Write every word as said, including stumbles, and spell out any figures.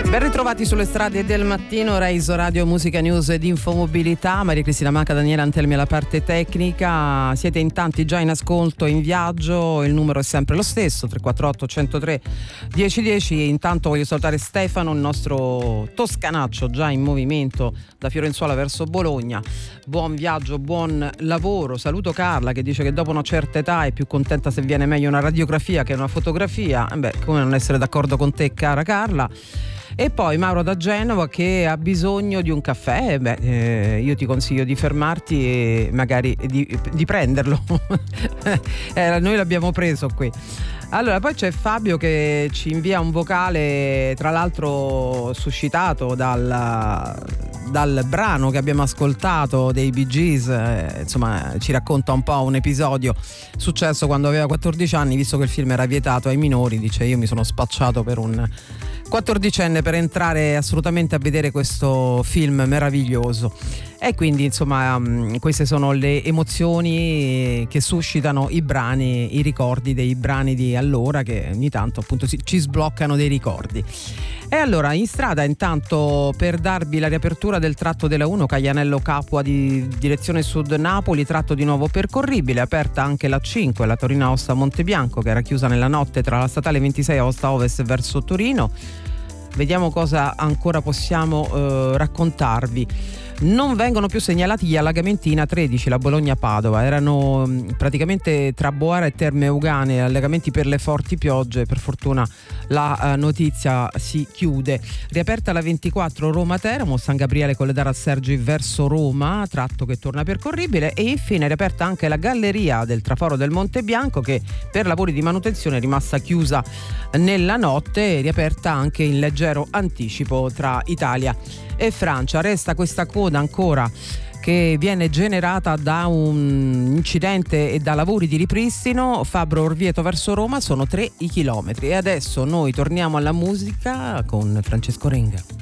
Ben ritrovati sulle strade del mattino, Reiso Radio Musica News ed Infomobilità. Maria Cristina Manca, Daniele Antelmi alla parte tecnica. Siete in tanti già in ascolto, in viaggio, il numero è sempre lo stesso, tre quattro otto uno zero tre uno zero uno zero. E intanto voglio salutare Stefano, il nostro toscanaccio già in movimento da Fiorenzuola verso Bologna. Buon viaggio, buon lavoro. Saluto Carla che dice che dopo una certa età è più contenta se viene meglio una radiografia che una fotografia. E beh, come non essere d'accordo con te, cara Carla. E poi Mauro da Genova che ha bisogno di un caffè. Beh, eh, io ti consiglio di fermarti e magari di, di prenderlo. eh, noi l'abbiamo preso qui. Allora, poi c'è Fabio che ci invia un vocale, tra l'altro suscitato dal, dal brano che abbiamo ascoltato dei Bee Gees. Eh, insomma, ci racconta un po' un episodio successo quando aveva quattordici anni, visto che il film era vietato ai minori. Dice: io mi sono spacciato per un quattordicenne per entrare assolutamente a vedere questo film meraviglioso. E quindi insomma queste sono le emozioni che suscitano i brani, i ricordi dei brani di allora, che ogni tanto appunto ci sbloccano dei ricordi. E allora in strada intanto per darvi la riapertura del tratto della uno Caianello Capua di direzione sud Napoli, tratto di nuovo percorribile, aperta anche la cinque, la Torino Aosta Montebianco, che era chiusa nella notte tra la statale ventisei Aosta Ovest verso Torino. Vediamo cosa ancora possiamo eh, raccontarvi. Non vengono più segnalati gli allagamenti in A tredici, la Bologna-Padova. Erano mh, praticamente tra Boara e Terme Eugane, allagamenti per le forti piogge. Per fortuna la uh, notizia si chiude. Riaperta la ventiquattro Roma-Teramo, San Gabriele Colledara a Sergi verso Roma, tratto che torna percorribile. E infine riaperta anche la galleria del traforo del Monte Bianco, che per lavori di manutenzione è rimasta chiusa nella notte. Riaperta anche in leggero anticipo tra Italia e Francia. Resta questa coda ancora che viene generata da un incidente e da lavori di ripristino. Fabbro Orvieto verso Roma, sono tre i chilometri. E adesso noi torniamo alla musica con Francesco Renga.